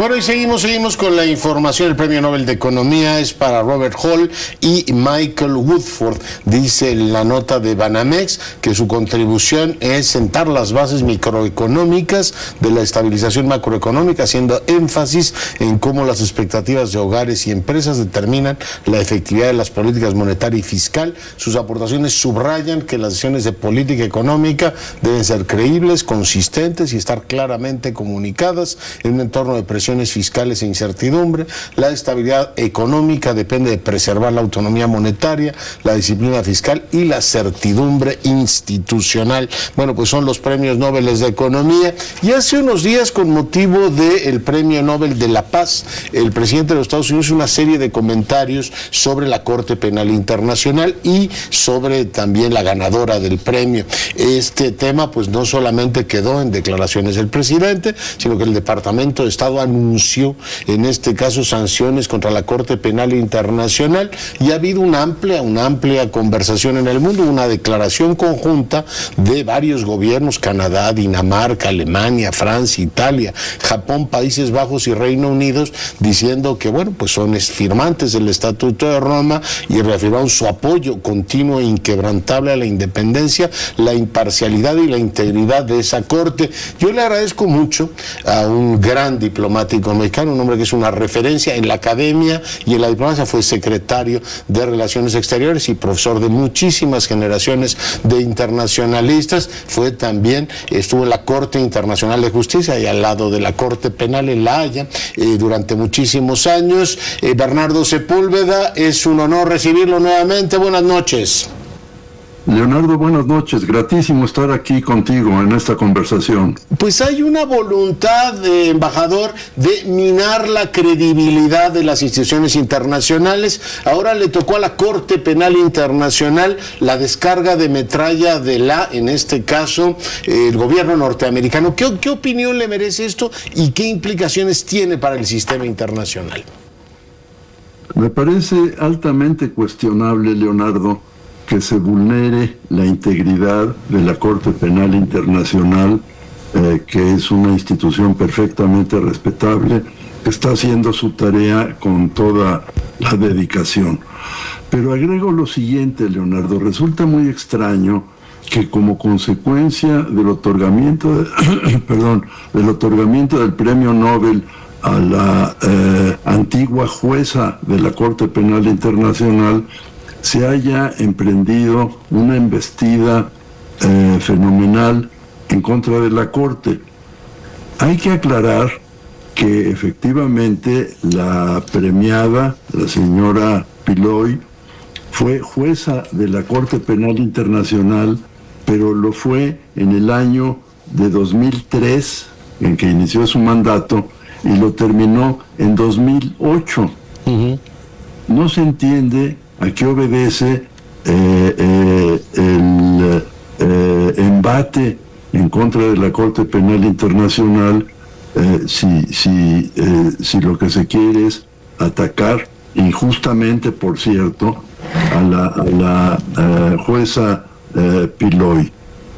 Bueno, y seguimos con la información. El Premio Nobel de Economía es para Robert Hall y Michael Woodford. Dice la nota de Banamex que su contribución es sentar las bases microeconómicas de la estabilización macroeconómica, haciendo énfasis en cómo las expectativas de hogares y empresas determinan la efectividad de las políticas monetaria y fiscal. Sus aportaciones subrayan que las decisiones de política económica deben ser creíbles, consistentes y estar claramente comunicadas en un entorno de presión fiscales e incertidumbre. La estabilidad económica depende de preservar la autonomía monetaria, la disciplina fiscal y la certidumbre institucional. Bueno, pues son los premios Nobel de Economía. Y hace unos días, con motivo del Premio Nobel de la Paz, el presidente de los Estados Unidos hizo una serie de comentarios sobre la Corte Penal Internacional y sobre también la ganadora del premio. Este tema pues no solamente quedó en declaraciones del presidente, sino que el Departamento de Estado anunció en este caso sanciones contra la Corte Penal Internacional, y ha habido una amplia conversación en el mundo, una declaración conjunta de varios gobiernos: Canadá, Dinamarca, Alemania, Francia, Italia, Japón, Países Bajos y Reino Unido, diciendo que bueno, pues son firmantes del Estatuto de Roma y reafirmaron su apoyo continuo e inquebrantable a la independencia, la imparcialidad y la integridad de esa Corte. Yo le agradezco mucho a un gran diplomático mexicano, un hombre que es una referencia en la academia y en la diplomacia. Fue secretario de Relaciones Exteriores y profesor de muchísimas generaciones de internacionalistas. Estuvo en la Corte Internacional de Justicia y al lado de la Corte Penal en La Haya durante muchísimos años. Bernardo Sepúlveda, es un honor recibirlo nuevamente. Buenas noches. Leonardo, buenas noches. Gratísimo estar aquí contigo en esta conversación. Pues hay una voluntad, embajador, de minar la credibilidad de las instituciones internacionales. Ahora le tocó a la Corte Penal Internacional la descarga de metralla en este caso, el gobierno norteamericano. ¿Qué opinión le merece esto y qué implicaciones tiene para el sistema internacional? Me parece altamente cuestionable, Leonardo, que se vulnere la integridad de la Corte Penal Internacional, que es una institución perfectamente respetable, que está haciendo su tarea con toda la dedicación. Pero agrego lo siguiente, Leonardo: resulta muy extraño que como consecuencia del otorgamiento del Premio Nobel a la antigua jueza de la Corte Penal Internacional, se haya emprendido una embestida fenomenal en contra de la Corte. Hay que aclarar que efectivamente la premiada, la señora Piloy, fue jueza de la Corte Penal Internacional, pero lo fue en el año de 2003, en que inició su mandato, y lo terminó en 2008. Uh-huh. No se entiende a qué obedece el embate en contra de la Corte Penal Internacional, si lo que se quiere es atacar injustamente, por cierto, a la jueza Piloy.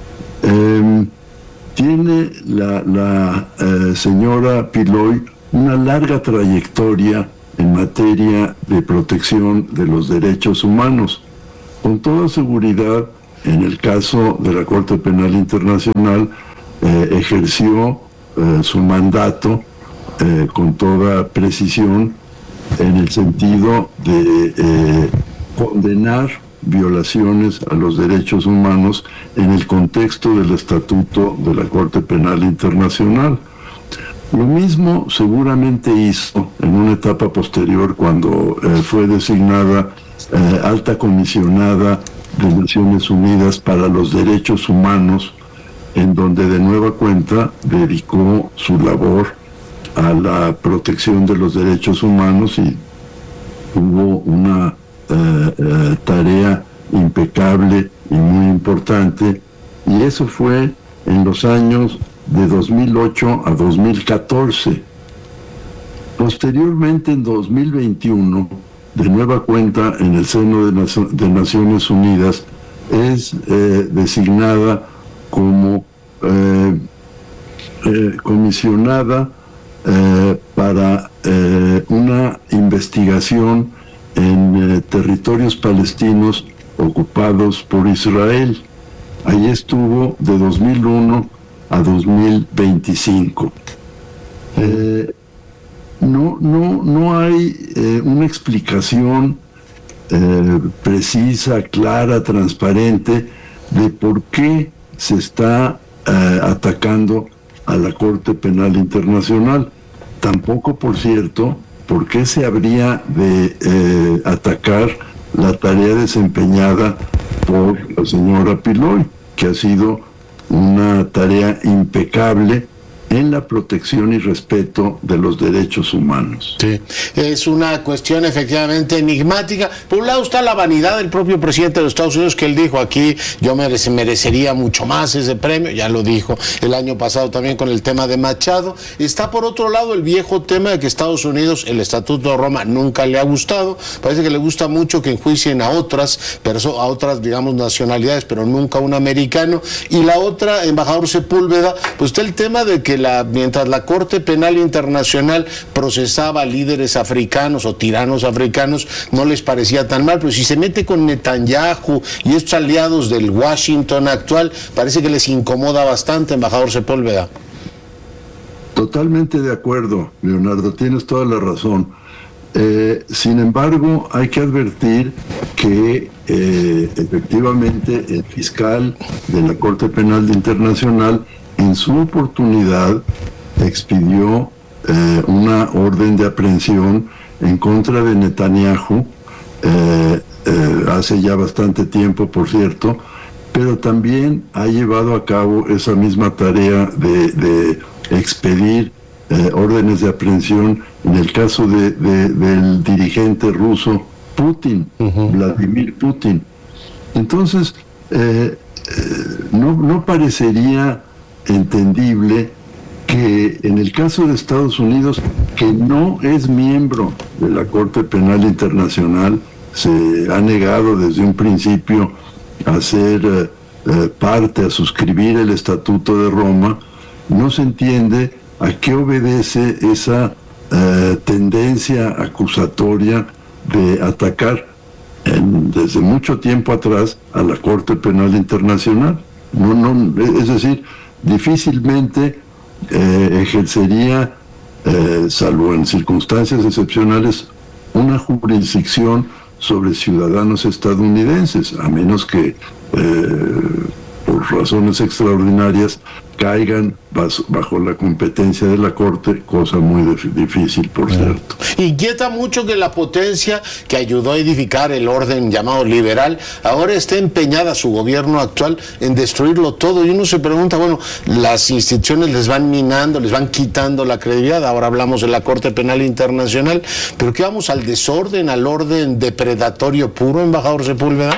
Tiene la señora Piloy una larga trayectoria en materia de protección de los derechos humanos. Con toda seguridad, en el caso de la Corte Penal Internacional, ejerció su mandato con toda precisión, en el sentido de condenar violaciones a los derechos humanos en el contexto del Estatuto de la Corte Penal Internacional. Lo mismo seguramente hizo en una etapa posterior, cuando fue designada alta comisionada de Naciones Unidas para los Derechos Humanos, en donde de nueva cuenta dedicó su labor a la protección de los derechos humanos y tuvo una tarea impecable y muy importante, y eso fue en los años de 2008 a 2014. Posteriormente, en 2021, de nueva cuenta en el seno de Naciones Unidas, es designada como comisionada para para una investigación en territorios palestinos ocupados por Israel. Ahí estuvo de 2001 a 2025. No hay una explicación precisa, clara, transparente de por qué se está atacando a la Corte Penal Internacional. Tampoco, por cierto, por qué se habría de atacar la tarea desempeñada por la señora Pilloy, que ha sido una tarea impecable en la protección y respeto de los derechos humanos. Sí, es una cuestión efectivamente enigmática. Por un lado está la vanidad del propio presidente de los Estados Unidos, que él dijo aquí, yo merecería mucho más ese premio, ya lo dijo el año pasado también con el tema de Machado. Está por otro lado el viejo tema de que Estados Unidos, el Estatuto de Roma nunca le ha gustado, parece que le gusta mucho que enjuicien a otras digamos nacionalidades, pero nunca a un americano. Y la otra, embajador Sepúlveda, pues está el tema de que mientras la Corte Penal Internacional procesaba a líderes africanos o tiranos africanos, no les parecía tan mal, pero si se mete con Netanyahu y estos aliados del Washington actual, parece que les incomoda bastante, embajador Sepúlveda. Totalmente de acuerdo, Leonardo, tienes toda la razón. Sin embargo, hay que advertir que efectivamente el fiscal de la Corte Penal Internacional en su oportunidad expidió una orden de aprehensión en contra de Netanyahu hace ya bastante tiempo, por cierto, pero también ha llevado a cabo esa misma tarea de expedir órdenes de aprehensión en el caso del dirigente ruso Putin, Vladimir Putin. Entonces, no parecería entendible que en el caso de Estados Unidos, que no es miembro de la Corte Penal Internacional, se ha negado desde un principio a ser parte, a suscribir el Estatuto de Roma, no se entiende a qué obedece esa tendencia acusatoria de atacar desde mucho tiempo atrás a la Corte Penal Internacional. Es decir, difícilmente ejercería, salvo en circunstancias excepcionales, una jurisdicción sobre ciudadanos estadounidenses, a menos que por razones extraordinarias caigan bajo la competencia de la Corte, cosa muy difícil, por cierto. Inquieta mucho que la potencia que ayudó a edificar el orden llamado liberal, ahora esté empeñada, su gobierno actual, en destruirlo todo. Y uno se pregunta, bueno, las instituciones les van minando, les van quitando la credibilidad. Ahora hablamos de la Corte Penal Internacional, pero ¿qué vamos al desorden, al orden depredatorio puro, embajador Sepúlveda?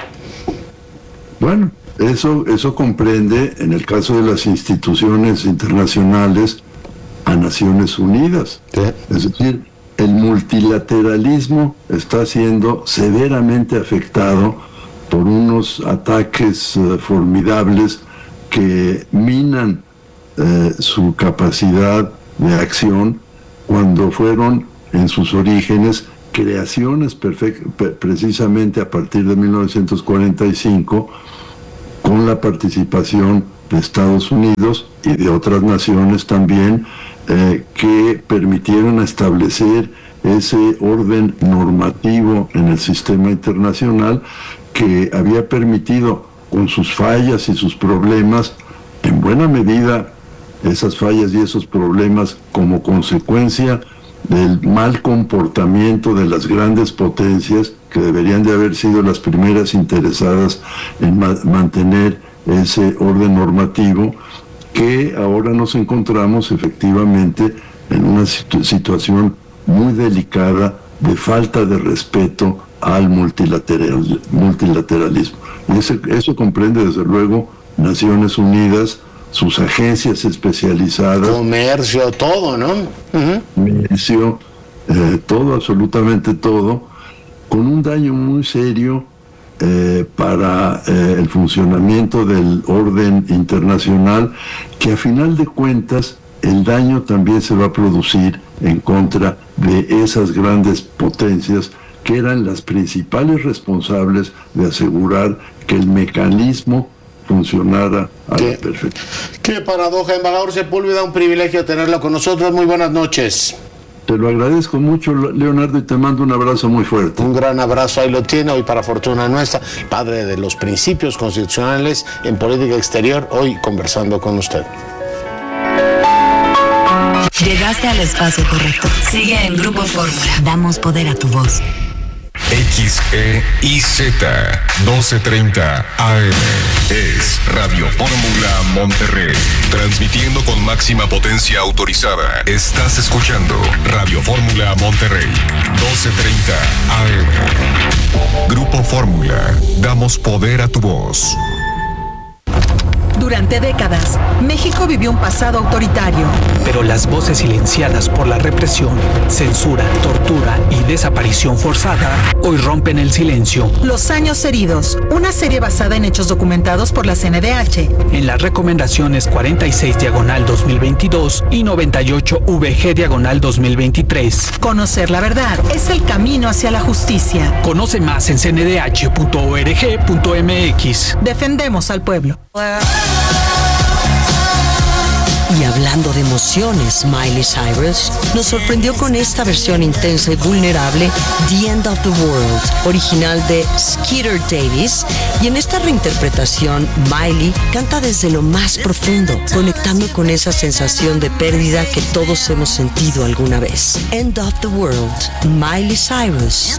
Bueno, eso comprende, en el caso de las instituciones internacionales, a Naciones Unidas. ¿Sí? Es decir, el multilateralismo está siendo severamente afectado por unos ataques formidables que minan su capacidad de acción cuando fueron en sus orígenes creaciones precisamente a partir de 1945, con la participación de Estados Unidos y de otras naciones también, que permitieron establecer ese orden normativo en el sistema internacional que había permitido, con sus fallas y sus problemas, en buena medida esas fallas y esos problemas como consecuencia del mal comportamiento de las grandes potencias, que deberían de haber sido las primeras interesadas en mantener ese orden normativo, que ahora nos encontramos efectivamente en una situación muy delicada de falta de respeto al multilateralismo. Y eso comprende desde luego Naciones Unidas, sus agencias especializadas, comercio, todo, ¿no? Comercio, todo, absolutamente todo, con un daño muy serio para el funcionamiento del orden internacional, que a final de cuentas el daño también se va a producir en contra de esas grandes potencias que eran las principales responsables de asegurar que el mecanismo funcionara a la perfección. Qué paradoja, embajador Sepúlveda, un privilegio tenerlo con nosotros. Muy buenas noches. Te lo agradezco mucho, Leonardo, y te mando un abrazo muy fuerte. Un gran abrazo, ahí lo tiene, hoy para fortuna nuestra, padre de los principios constitucionales en política exterior, hoy conversando con usted. Llegaste al espacio correcto. Sigue en Grupo Fórmula. Damos poder a tu voz. XEIZ 1230 AM es Radio Fórmula Monterrey, transmitiendo con máxima potencia autorizada. Estás escuchando Radio Fórmula Monterrey 1230 AM. Grupo Fórmula, damos poder a tu voz. Durante décadas, México vivió un pasado autoritario. Pero las voces silenciadas por la represión, censura, tortura y desaparición forzada hoy rompen el silencio. Los años heridos, una serie basada en hechos documentados por la CNDH. En las recomendaciones 46/2022 y 98VG/2023. Conocer la verdad es el camino hacia la justicia. Conoce más en cndh.org.mx. Defendemos al pueblo. Y hablando de emociones, Miley Cyrus nos sorprendió con esta versión intensa y vulnerable, The End of the World, original de Skeeter Davis, y en esta reinterpretación, Miley canta desde lo más profundo, conectando con esa sensación de pérdida que todos hemos sentido alguna vez. End of the World, Miley Cyrus.